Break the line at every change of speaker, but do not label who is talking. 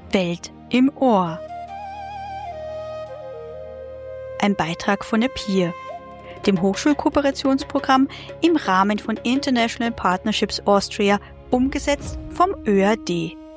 Welt im Ohr. Ein Beitrag von der PIR, dem Hochschulkooperationsprogramm im Rahmen von International Partnerships Austria, umgesetzt vom ÖAD.